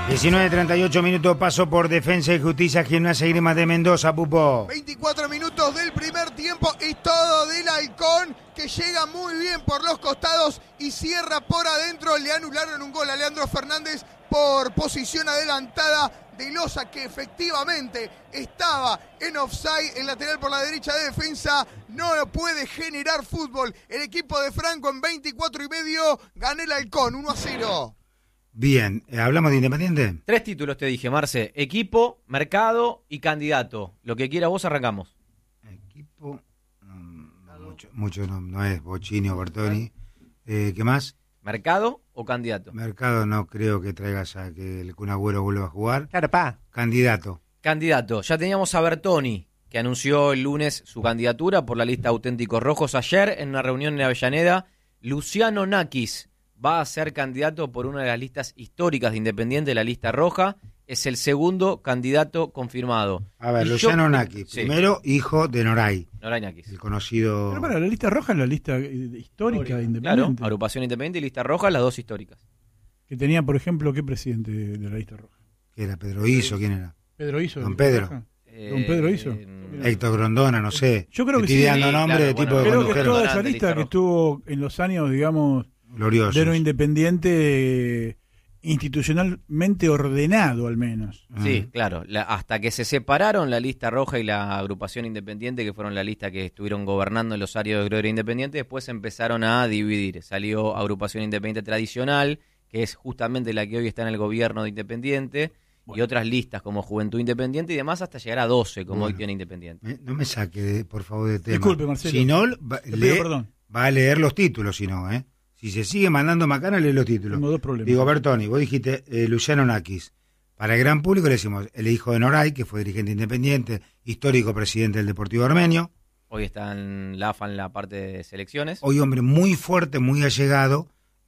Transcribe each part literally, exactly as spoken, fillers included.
diecinueve treinta y ocho minutos, paso por Defensa y Justicia, Gimnasia y Grima de Mendoza, Pupo. veinticuatro minutos del primer tiempo y todo del Halcón, que llega muy bien por los costados y cierra por adentro. Le anularon un gol a Leandro Fernández por posición adelantada de Loza, que efectivamente estaba en offside. El lateral por la derecha de Defensa no puede generar fútbol. El equipo de Franco en veinticuatro y medio gana el Halcón, uno a cero. Bien, ¿hablamos de Independiente? Tres títulos te dije, Marce. Equipo, mercado y candidato. Lo que quiera vos, arrancamos. Equipo, no, mucho, mucho no, no es Bocini o Bertoni. Eh, ¿Qué más? ¿Mercado o candidato? Mercado no creo que traigas a que el Kun Agüero vuelva a jugar. Claro, pa. Candidato. Candidato. Ya teníamos a Bertoni, que anunció el lunes su candidatura por la lista Auténticos Rojos. Ayer, en una reunión en Avellaneda, Luciano Nakis va a ser candidato por una de las listas históricas de Independiente, la lista roja. Es el segundo candidato confirmado. A ver, Y Luciano yo... Nakis, sí. primero hijo de Noray. Noray Nakis. El conocido... Pero para, la lista roja es la lista histórica de Independiente. Claro, agrupación Independiente y lista roja, las dos históricas. Que tenía, por ejemplo, ¿qué presidente de, de la lista roja? ¿Qué era? ¿Pedro Iso? ¿Quién era? Pedro Iso. Don Pedro. Eh, Don Pedro Iso. Héctor Grondona, no sé. Yo creo que Estoy sí. dando Sí, nombre claro, de bueno, tipo de Creo que condujeros toda esa Lista lista que roja. estuvo en los años, digamos, gloriosos. de lo Independiente, institucionalmente ordenado al menos. Sí, Mm. claro. La- hasta que se separaron la lista roja y la agrupación Independiente, que fueron la lista que estuvieron gobernando en los áreas de Gloria Independiente, después empezaron a dividir. Salió agrupación Independiente tradicional, que es justamente la que hoy está en el gobierno de Independiente, bueno, y otras listas como Juventud Independiente y demás, hasta llegar a doce, como Bueno. hoy tiene Independiente. Me- no me saque, de- por favor, de tema. Disculpe, Marcelo. Si no, va, Te pido lee- perdón. va a leer los títulos, si no, ¿eh? Si se sigue mandando macana, lee los títulos. Tengo dos problemas. Digo, Bertoni, vos dijiste eh, Luciano Nakis. Para el gran público le decimos el hijo de Noray, que fue dirigente independiente, histórico presidente del Deportivo Armenio. Hoy está en la A F A en la parte de selecciones. Hoy hombre muy fuerte, muy allegado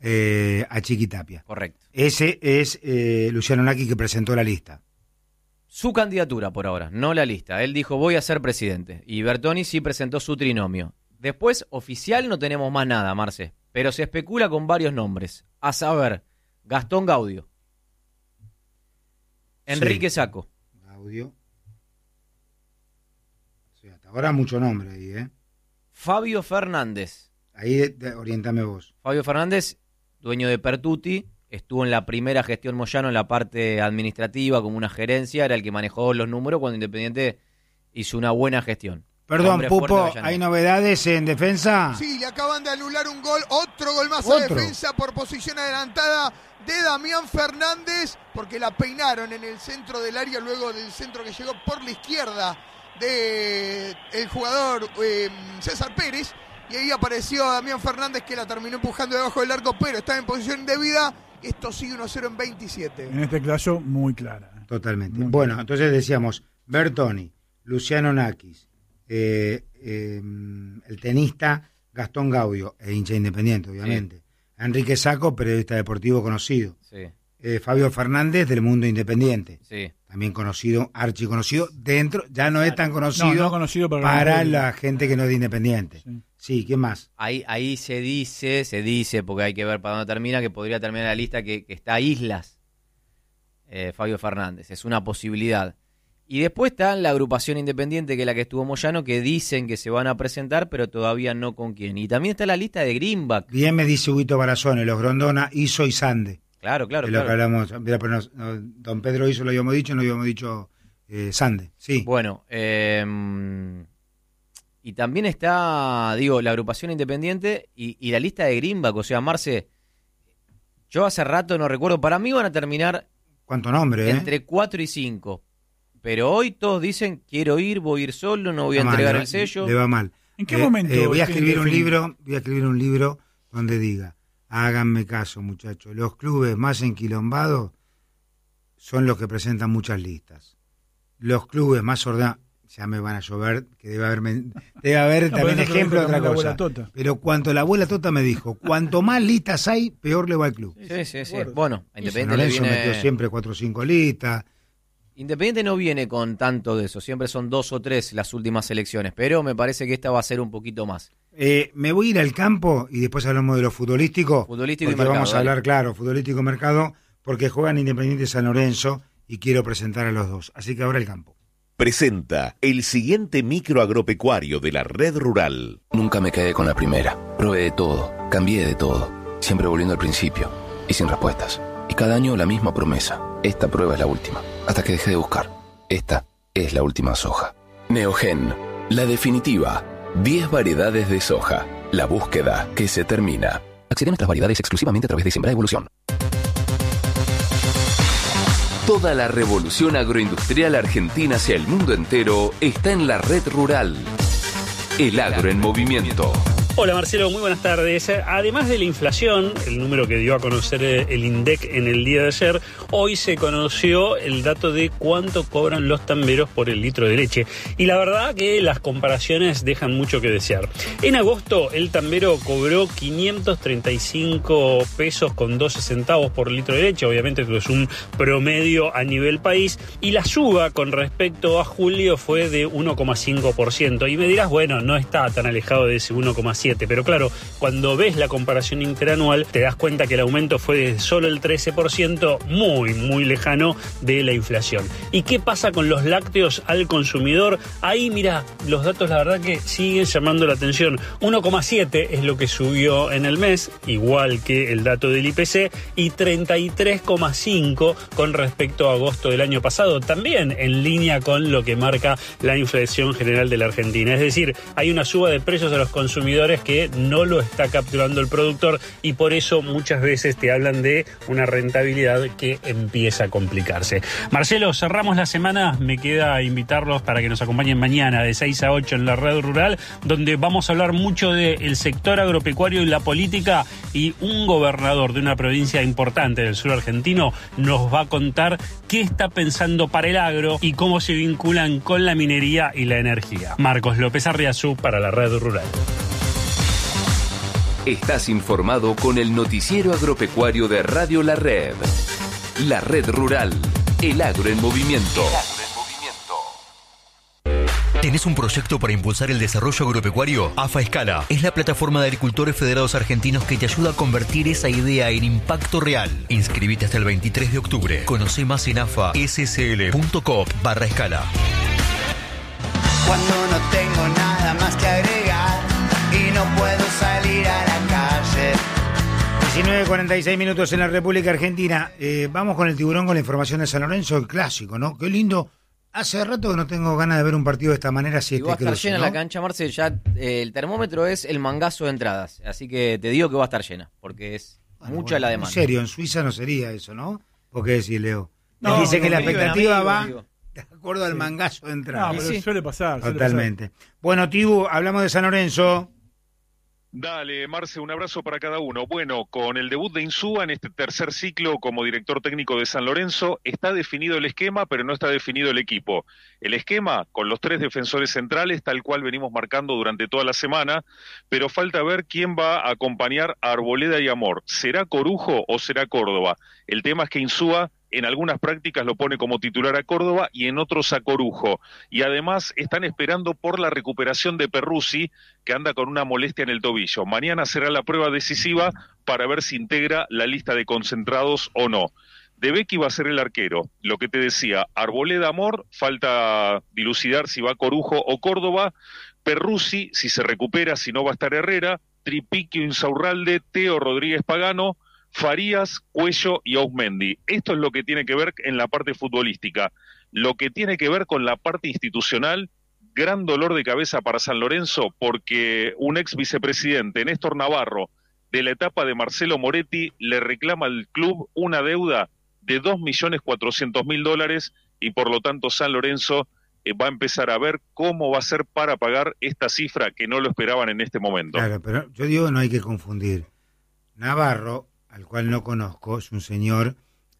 eh, a Chiquitapia. Correcto. Ese es eh, Luciano Nakis que presentó la lista. Su candidatura por ahora, no la lista. Él dijo, voy a ser presidente. Y Bertoni sí presentó su trinomio. Después, oficial, no tenemos más nada, Marce. Pero se especula con varios nombres. A saber, Gastón Gaudio. Enrique Sí. Sacco. Audio. Sí, hasta ahora mucho nombre ahí, ¿eh? Fabio Fernández. Ahí de- de- orientame vos. Fabio Fernández, dueño de Pertuti, estuvo en la primera gestión Moyano en la parte administrativa como una gerencia, era el que manejó los números cuando Independiente hizo una buena gestión. Perdón, Hombre fuerte de Pupo, Avellaneda. ¿hay novedades en defensa? Sí, le acaban de anular un gol, otro gol más ¿Otro? a Defensa por posición adelantada de Damián Fernández, porque la peinaron en el centro del área luego del centro que llegó por la izquierda de el jugador eh, César Pérez, y ahí apareció Damián Fernández, que la terminó empujando debajo del arco, pero estaba en posición indebida. Esto sigue uno a cero en veintisiete. En este caso, muy clara. Totalmente. Muy bueno, bien. entonces decíamos Bertoni, Luciano Nakis, eh, eh, el tenista Gastón Gaudio, e hincha independiente, obviamente. Enrique Sacco, periodista deportivo conocido. Sí, Eh, Fabio Fernández, del mundo independiente. sí. También conocido, archiconocido, dentro, ya no es tan conocido, No, no conocido para, para la la gente que no es de Independiente. Sí. Sí, ¿quién más? Ahí, ahí se dice, se dice, porque hay que ver para dónde termina, que podría terminar la lista que, que está Islas, eh, Fabio Fernández. Es una posibilidad. Y después está la agrupación independiente, que es la que estuvo Moyano, que dicen que se van a presentar, pero todavía no con quién. Y también está la lista de Greenback. Bien me dice Huguito Barazone, los Grondona, Iso y Sande. Claro, claro, Es lo claro. que hablamos. Mira, pero nos- no, don Pedro Iso lo habíamos dicho, no habíamos dicho eh, Sande. Sí. Bueno, eh, y también está, digo, la agrupación independiente y, y la lista de Greenback. O sea, Marce, yo hace rato no recuerdo, para mí van a terminar ¿Cuánto nombre, eh? entre cuatro y cinco. Pero hoy todos dicen, quiero ir, voy a ir solo, no voy a Va mal, entregar le va- el sello. Le va mal. ¿En qué Eh, momento? eh, voy a tiene escribir que un definir? libro, voy a escribir un libro donde diga, háganme caso, muchachos, los clubes más enquilombados son los que presentan muchas listas. Los clubes más ordenados, ya me van a llover, que debe haber, men- debe haber No, también pero eso lo ejemplo de dijo otra también la cosa. abuela Tota. Pero cuanto la abuela Tota me dijo, cuanto más listas hay, peor le va al club. Sí, sí, sí. acuerdo. Bueno, a San Independiente le Lorenzo viene... metió siempre cuatro o cinco listas. Independiente no viene con tanto de eso, siempre son dos o tres las últimas elecciones, pero me parece que esta va a ser un poquito más. Eh, me voy a ir al campo y después hablamos de lo futbolístico. Futbolístico y porque mercado, vamos a dale. hablar, claro, futbolístico y mercado, porque juegan Independiente San Lorenzo y quiero presentar a los dos. Así que ahora el campo. Presenta el siguiente micro agropecuario de la Red Rural. Nunca me quedé con la primera. Probé de todo, cambié de todo, siempre volviendo al principio y sin respuestas. Y cada año la misma promesa. Esta prueba es la última. Hasta que dejé de buscar. Esta es la última soja. Neogen, la definitiva. diez variedades de soja. La búsqueda que se termina. Accede a nuestras variedades exclusivamente a través de Siembra Evolución. Toda la revolución agroindustrial argentina hacia el mundo entero está en la Red Rural. El agro en movimiento. Hola Marcelo, muy buenas tardes. Además de la inflación, el número que dio a conocer el INDEC en el día de ayer, hoy se conoció el dato de cuánto cobran los tamberos por el litro de leche. Y la verdad que las comparaciones dejan mucho que desear. En agosto el tambero cobró quinientos treinta y cinco pesos con doce centavos por litro de leche, obviamente esto es un promedio a nivel país, y la suba con respecto a julio fue de uno coma cinco por ciento. Y me dirás, bueno, no está tan alejado de ese uno coma siete, pero claro, cuando ves la comparación interanual te das cuenta que el aumento fue de solo el trece por ciento, muy muy lejano de la inflación. ¿Y qué pasa con los lácteos al consumidor? Ahí mira, los datos la verdad que siguen llamando la atención. uno coma siete es lo que subió en el mes, igual que el dato del I P C, y treinta y tres coma cinco con respecto a agosto del año pasado, también en línea con lo que marca la inflación general de la Argentina. Es decir, hay una suba de precios a los consumidores que no lo está capturando el productor y por eso muchas veces te hablan de una rentabilidad que empieza a complicarse. Marcelo, cerramos la semana, me queda invitarlos para que nos acompañen mañana de seis a ocho en la Red Rural, donde vamos a hablar mucho del sector agropecuario y la política, y un gobernador de una provincia importante del sur argentino nos va a contar qué está pensando para el agro y cómo se vinculan con la minería y la energía. Marcos López Arriazú para la Red Rural. Estás informado con el noticiero agropecuario de Radio La Red. La Red Rural, el agro en movimiento. ¿Tenés un proyecto para impulsar el desarrollo agropecuario? AFA Escala es la plataforma de agricultores federados argentinos que te ayuda a convertir esa idea en impacto real. Inscribite hasta el veintitrés de octubre. Conoce más en afascl.com barra escala. Cuando no tengo nada más que agregar y no puedo salir a la calle. diecinueve cuarenta y seis minutos en la República Argentina. Eh, vamos con el tiburón con la información de San Lorenzo, el clásico, ¿no? Qué lindo. Hace rato que no tengo ganas de ver un partido de esta manera. Si y este va a estar cruce, llena ¿no? la cancha, Marce. Ya eh, el termómetro es el mangazo de entradas. Así que te digo que va a estar llena, porque es bueno, mucha bueno, la demanda. En serio, en Suiza no sería eso, ¿no? ¿Por qué decís, Leo? No, dice no, que la amigo, expectativa amigo, va amigo. de acuerdo al sí. mangazo de entradas. No, pero sí. suele pasar. Suele Totalmente. pasar. Bueno, Tibu, hablamos de San Lorenzo. Dale, Marce, un abrazo para cada uno. Bueno, con el debut de Insúa en este tercer ciclo como director técnico de San Lorenzo, está definido el esquema, pero no está definido el equipo. El esquema, con los tres defensores centrales, tal cual venimos marcando durante toda la semana, pero falta ver quién va a acompañar a Arboleda y Amor. ¿Será Corujo o será Córdoba? El tema es que Insúa en algunas prácticas lo pone como titular a Córdoba y en otros a Corujo. Y además están esperando por la recuperación de Perruzzi, que anda con una molestia en el tobillo. Mañana será la prueba decisiva para ver si integra la lista de concentrados o no. De Becchi va a ser el arquero. Lo que te decía, Arboleda Amor, falta dilucidar si va Corujo o Córdoba. Perruzzi, si se recupera, si no va a estar Herrera. Tripiquio, Insaurralde, Teo Rodríguez Pagano, Farías, Cuello y Ausmendi. Esto es lo que tiene que ver en la parte futbolística. Lo que tiene que ver con la parte institucional, gran dolor de cabeza para San Lorenzo, porque un ex vicepresidente, Néstor Navarro, de la etapa de Marcelo Moretti, le reclama al club una deuda de dos millones cuatrocientos mil dólares y por lo tanto San Lorenzo eh, va a empezar a ver cómo va a ser para pagar esta cifra que no lo esperaban en este momento. Claro, pero yo digo no hay que confundir. Navarro, al cual no conozco, es un señor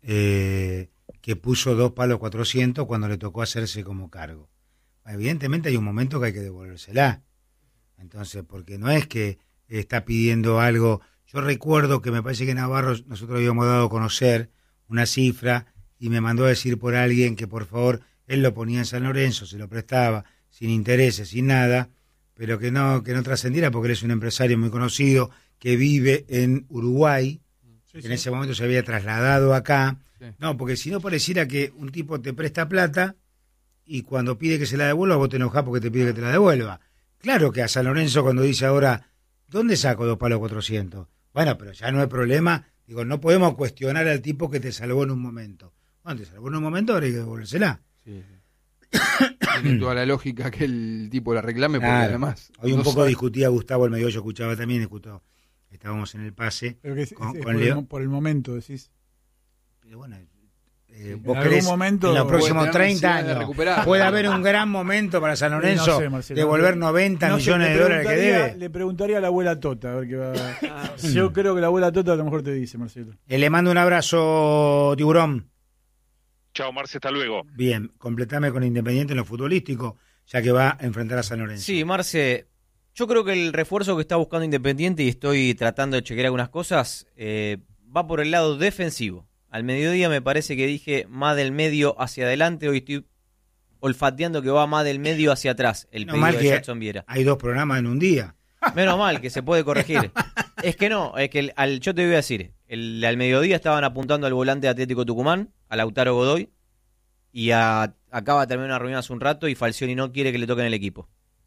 eh, que puso dos palos cuatrocientos cuando le tocó hacerse como cargo. Evidentemente hay un momento que hay que devolvérsela. Entonces, porque no es que está pidiendo algo. Yo recuerdo que me parece que Navarro, nosotros habíamos dado a conocer una cifra y me mandó a decir por alguien que por favor, él lo ponía en San Lorenzo, se lo prestaba, sin intereses, sin nada, pero que no, que no trascendiera porque él es un empresario muy conocido que vive en Uruguay, Sí, en sí. ese momento se había trasladado acá. Sí. No, porque si no pareciera que un tipo te presta plata y cuando pide que se la devuelva, vos te enojás porque te pide que te la devuelva. Claro que a San Lorenzo cuando dice ahora, ¿dónde saco dos palos cuatrocientos? Bueno, pero ya no hay problema. Digo, no podemos cuestionar al tipo que te salvó en un momento. Bueno, te salvó en un momento, ahora hay que devolvérsela. Sí, sí. Tiene toda la lógica que el tipo la reclame, porque claro. además... Hoy un no poco sabe. Discutía Gustavo, el medio yo escuchaba también, escuchó, estábamos en el pase. Pero que es, con, es con por, Leo. el, por el momento, decís. Pero bueno, eh, en vos algún querés, momento en los próximos treinta años, puede haber un gran momento para San Lorenzo sí, no sé, Marcelo, devolver noventa no millones sé, de dólares que debe. Le preguntaría a la abuela Tota, a ver qué va. Yo creo que la abuela Tota a lo mejor te dice, Marcelo. Eh, le mando un abrazo, Tiburón. Chao, Marce, hasta luego. Bien, completame con Independiente en lo futbolístico, ya que va a enfrentar a San Lorenzo. Sí, Marce, yo creo que el refuerzo que está buscando Independiente, y estoy tratando de chequear algunas cosas, eh, va por el lado defensivo. Al mediodía me parece que dije más del medio hacia adelante, hoy estoy olfateando que va más del medio hacia atrás, el Menos pedido de Jackson Viera. Hay dos programas en un día. Menos mal, que se puede corregir. Es que no, es que el, al, yo te voy a decir, el, al mediodía estaban apuntando al volante de Atlético Tucumán, a Lautaro Godoy, y a, acaba de terminar una reunión hace un rato y Falcioni no quiere que le toquen el equipo.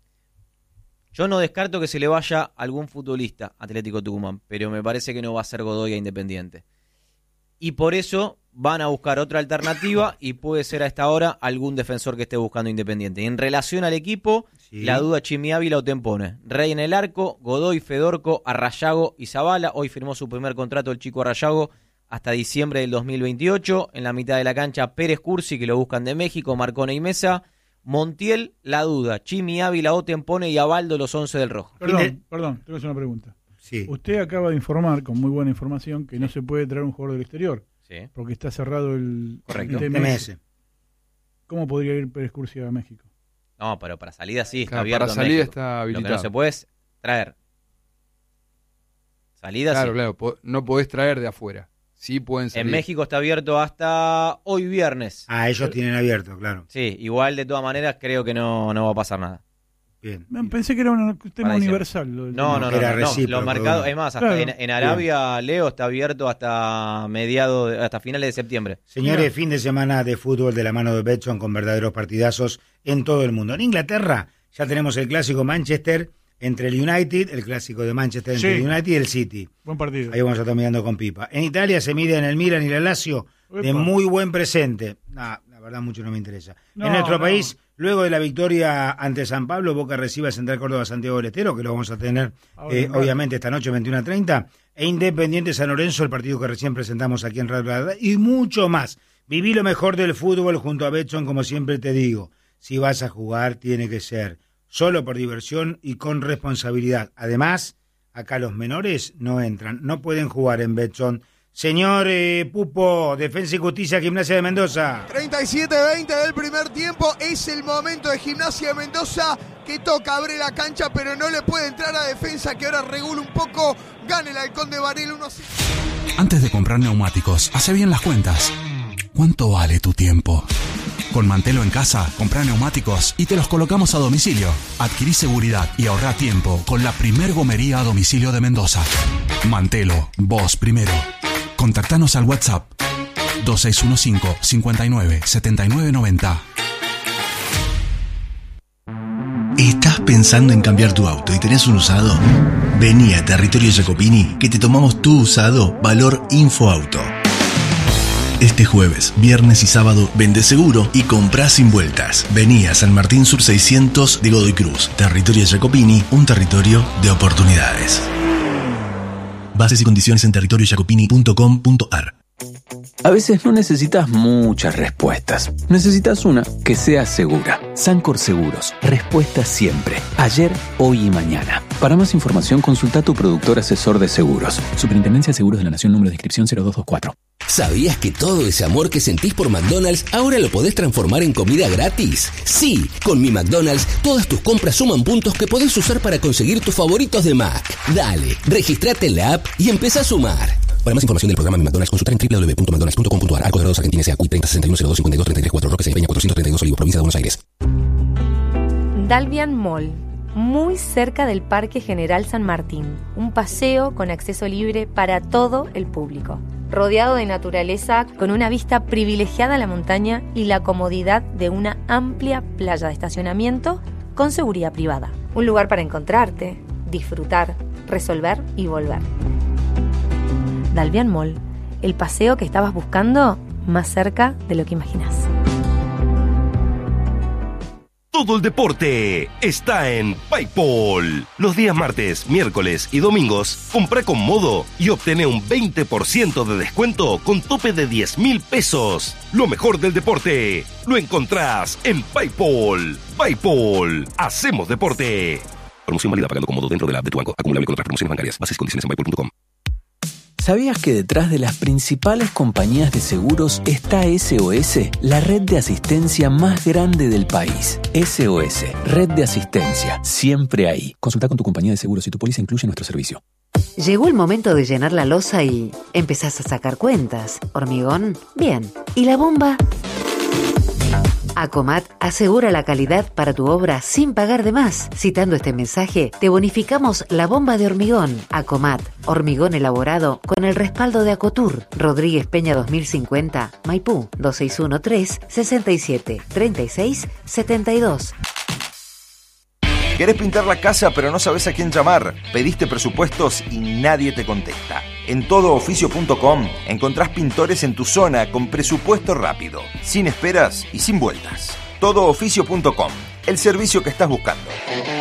Yo no descarto que se le vaya algún futbolista a Atlético Tucumán, pero me parece que no va a ser Godoy a Independiente. Y por eso van a buscar otra alternativa y puede ser a esta hora algún defensor que esté buscando Independiente. En relación al equipo, sí. La duda Chimi Ávila o Tempone. Rey en el arco, Godoy, Fedorco, Arrayago y Zavala. Hoy firmó su primer contrato el chico Arrayago hasta diciembre del dos mil veintiocho. En la mitad de la cancha, Pérez Cursi, que lo buscan de México, Marcone y Mesa. Montiel, la duda. Chimi Ávila o Tempone y Abaldo, los once del Rojo. Perdón, perdón, tengo que hacer una pregunta. Sí. Usted acaba de informar, con muy buena información, que sí. no se puede traer un jugador del exterior. Sí. Porque está cerrado el, Correcto. el T M S. ¿Cómo podría ir Pérez Cursi a México? No, pero para salida sí, está claro, abierto. Para salida está habilitado. Lo que no se puede es traer. Salida claro, sí. Claro, claro, no podés traer de afuera. Sí pueden salir. En México está abierto hasta hoy viernes. Ah, ellos tienen abierto, claro. Sí, igual de todas maneras creo que no, no va a pasar nada. Bien. Pensé que era un tema universal. Lo no, no, no, era no, recíproco, no. Los mercados, es más, hasta claro. en, en Arabia, bien. Leo, está abierto hasta mediados, hasta finales de septiembre. Señores, Mira. fin de semana de fútbol de la mano de Betson con verdaderos partidazos en todo el mundo. En Inglaterra ya tenemos el clásico Manchester entre el United, el clásico de Manchester entre sí. el United y el City. Buen partido. Ahí vamos a estar mirando con pipa. En Italia se mide en el Milan y el Lazio de muy buen presente. Nah, la verdad mucho no me interesa. No, en nuestro no. país, luego de la victoria ante San Pablo, Boca recibe a Central Córdoba Santiago del Estero, que lo vamos a tener eh, obviamente esta noche veintiuno a treinta, e Independiente San Lorenzo, el partido que recién presentamos aquí en Radio Plata, y mucho más. Viví lo mejor del fútbol junto a Betson, como siempre te digo. Si vas a jugar, tiene que ser solo por diversión y con responsabilidad. Además, acá los menores no entran, no pueden jugar en Betson. Señor eh, Pupo, Defensa y Justicia, Gimnasia de Mendoza. treinta y siete veinte del primer tiempo, es el momento de Gimnasia de Mendoza que toca, abre la cancha, pero no le puede entrar a Defensa, que ahora regula un poco, gana el Halcón de Varela uno cero. Antes de comprar neumáticos, hace bien las cuentas. ¿Cuánto vale tu tiempo? Con Mantelo en casa, comprá neumáticos y te los colocamos a domicilio. Adquirí seguridad y ahorrá tiempo con la primer gomería a domicilio de Mendoza. Mantelo, vos primero. Contactanos al WhatsApp dos seis uno cinco, cinco nueve, siete nueve nueve cero. ¿Estás pensando en cambiar tu auto y tenés un usado? Vení a Territorio Jacopini que te tomamos tu usado valor Infoauto. Este jueves, viernes y sábado, vende seguro y comprá sin vueltas. Vení a San Martín Sur seiscientos de Godoy Cruz. Territorio Jacopini, un territorio de oportunidades. Bases y condiciones en territorio jacopini punto com punto a r. A veces no necesitas muchas respuestas. Necesitas una que sea segura. Sancor Seguros. Respuesta siempre. Ayer, hoy y mañana. Para más información, consulta a tu productor asesor de seguros. Superintendencia de Seguros de la Nación, número de inscripción cero dos dos cuatro. ¿Sabías que todo ese amor que sentís por McDonald's ahora lo podés transformar en comida gratis? Sí, con Mi McDonald's todas tus compras suman puntos que podés usar para conseguir tus favoritos de Mac. Dale, registrate en la app y empezá a sumar. Para más información del programa Mi McDonald's, consulta en doble u doble u doble u punto mcdonalds punto com punto a r. Arcos Dorados Argentina S A Q treinta sesenta y uno cero dos cincuenta y dos treinta y tres cuatro, Roque Peña cuatrocientos treinta y dos Olivos, provincia de Buenos Aires. Dalvian Mall. muy cerca del Parque General San Martín, un paseo con acceso libre para todo el público, rodeado de naturaleza con una vista privilegiada a la montaña y la comodidad de una amplia playa de estacionamiento con seguridad privada. Un lugar para encontrarte, disfrutar, resolver y volver. Dalvian Mall, el paseo que estabas buscando más cerca de lo que imaginas. Todo el deporte está en PayPal. Los días martes, miércoles y domingos, compra con Modo y obtené un veinte por ciento de descuento con tope de diez mil pesos. Lo mejor del deporte lo encontrás en PayPal. PayPal, hacemos deporte. Promoción válida pagando con Modo dentro de la app de tu banco. Acumulable con otras promociones bancarias. Bases y condiciones en paypal punto com. ¿Sabías que detrás de las principales compañías de seguros está S O S, la red de asistencia más grande del país? S O S, red de asistencia, siempre ahí. Consulta con tu compañía de seguros si tu póliza incluye nuestro servicio. Llegó el momento de llenar la losa y empezás a sacar cuentas. ¿Hormigón? Bien. ¿Y la bomba? Acomat asegura la calidad para tu obra sin pagar de más. Citando este mensaje, te bonificamos la bomba de hormigón. Acomat, hormigón elaborado con el respaldo de Acotur. Rodríguez Peña dos mil cincuenta, Maipú, dos seis uno tres, seis siete, tres seis, siete dos. ¿Querés pintar la casa pero no sabes a quién llamar? Pediste presupuestos y nadie te contesta. En todo oficio punto com encontrás pintores en tu zona con presupuesto rápido, sin esperas y sin vueltas. todo oficio punto com, el servicio que estás buscando.